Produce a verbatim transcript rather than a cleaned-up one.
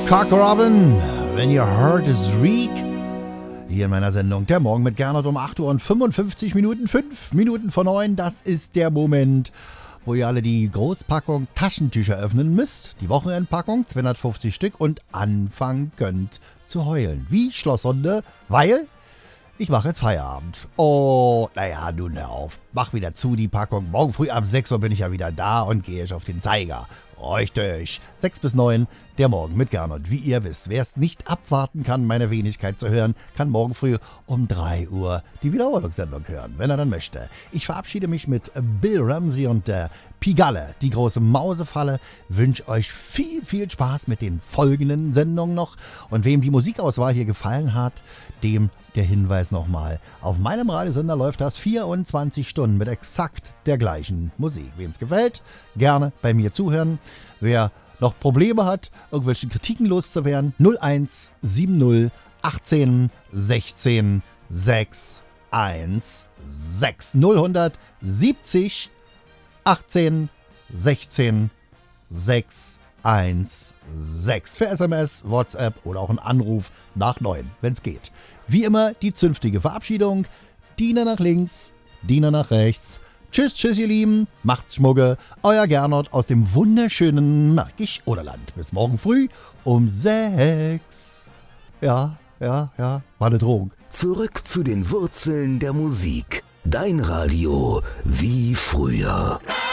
Cock Robin, When Your Heart is Weak. Hier in meiner Sendung Der Morgen mit Gernot um acht Uhr und fünfundfünfzig Minuten, fünf Minuten vor neun. Das ist der Moment, wo ihr alle die Großpackung Taschentücher öffnen müsst. Die Wochenendpackung, zweihundertfünfzig Stück, und anfangen könnt zu heulen. Wie Schlosshunde, weil ich mache jetzt Feierabend. Oh, naja, nun hör auf. Mach wieder zu die Packung. Morgen früh ab sechs Uhr bin ich ja wieder da und gehe ich auf den Zeiger. Richtig. sechs bis neun, der Morgen mit Gernot. Wie ihr wisst, wer es nicht abwarten kann, meine Wenigkeit zu hören, kann morgen früh um drei Uhr die Wiederholungssendung hören, wenn er dann möchte. Ich verabschiede mich mit Bill Ramsey und der Pigalle, die große Mausefalle. Wünsche euch viel, viel Spaß mit den folgenden Sendungen noch. Und wem die Musikauswahl hier gefallen hat, dem der Hinweis nochmal. Auf meinem Radiosender läuft das vierundzwanzig Stunden mit exakt der gleichen Musik. Wem es gefällt, gerne bei mir zuhören. Wer noch Probleme hat, irgendwelche Kritiken loszuwerden, null eins sieben null achtzehn sechzehn sechs eins sechs null siebzig achtzehn sechzehn sechs eins sechs für S M S, WhatsApp oder auch einen Anruf nach neun, wenn es geht. Wie immer die zünftige Verabschiedung. Diener nach links, Diener nach rechts. Tschüss, tschüss ihr Lieben, macht's Schmugge. Euer Gernot aus dem wunderschönen Märkisch-Oderland. Bis morgen früh um sechs. Ja, ja, ja, war eine Drohung. Zurück zu den Wurzeln der Musik. Dein Radio wie früher.